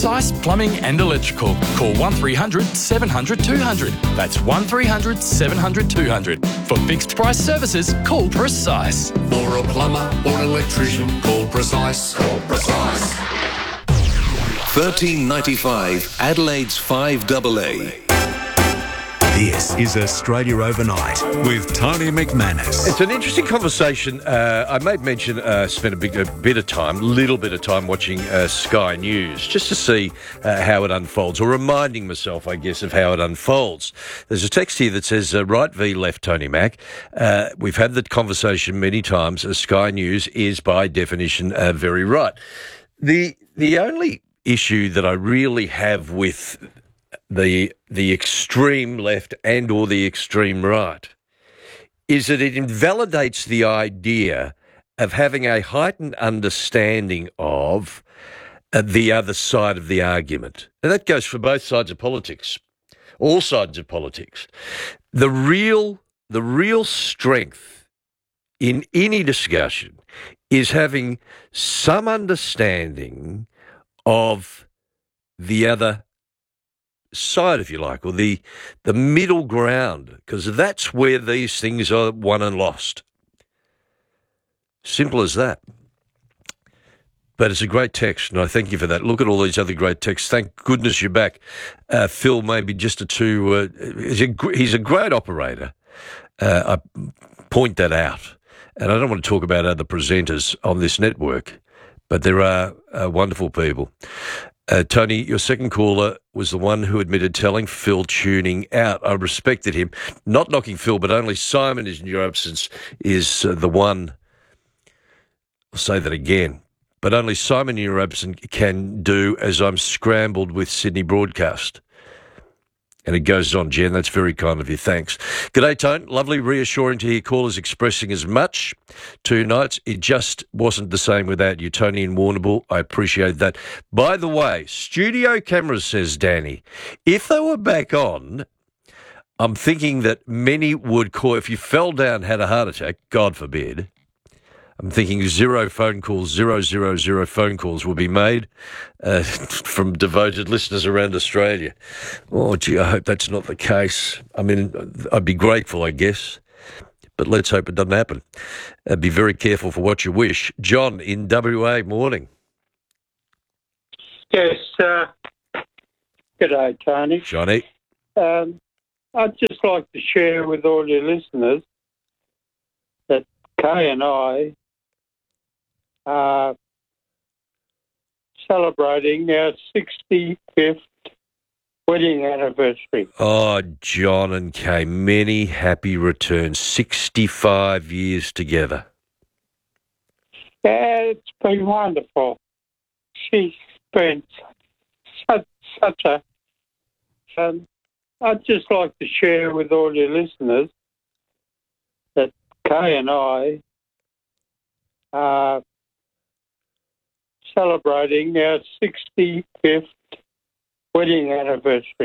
Precise Plumbing and Electrical. Call 1300 700 200. That's 1300 700 200. For fixed price services, call Precise. For a plumber or an electrician, call Precise. Call Precise. 1395 Adelaide's 5AA. This is Australia Overnight with Tony McManus. It's an interesting conversation. I made mention, spent a bit of time watching Sky News just to see how it unfolds, or reminding myself, I guess, of how it unfolds. There's a text here that says, right v left, Tony Mac. We've had the conversation many times. Sky News is, by definition, very right. The only issue that I really have with the extreme left and or the extreme right is that it invalidates the idea of having a heightened understanding of the other side of the argument. And that goes for both sides of politics, all sides of politics. The real strength in any discussion is having some understanding of the other side, if you like, or the middle ground, because that's where these things are won and lost. Simple as that. But it's a great text, and I thank you for that. Look at all these other great texts. Thank goodness you're back. Phil, maybe just he's a great operator. I point that out. And I don't want to talk about other presenters on this network, but there are wonderful people. Tony, your second caller was the one who admitted telling Phil tuning out. I respected him. Not knocking Phil, but only Simon in your absence is the one. I'll say that again. But only Simon in your absence can do as I'm scrambled with Sydney Broadcast. And it goes on, Jen. That's very kind of you. Thanks. G'day, Tone. Lovely, reassuring to hear callers expressing as much 2 nights. It just wasn't the same without you, Tony and Warrnambool. I appreciate that. By the way, studio cameras, says Danny. If they were back on, I'm thinking that many would call, if you fell down, had a heart attack, God forbid, I'm thinking 0 phone calls, 000 phone calls will be made from devoted listeners around Australia. Oh, gee, I hope that's not the case. I mean, I'd be grateful, I guess, but let's hope it doesn't happen. Be very careful for what you wish. John in WA, morning. Yes, g'day, Tony. Johnny. I'd just like to share with all your listeners that Kay and I are celebrating our 65th wedding anniversary. Oh, John and Kay, many happy returns. 65 years together. Yeah, it's been wonderful. She's been such a... I'd just like to share with all your listeners that Kay and I are celebrating our 65th wedding anniversary.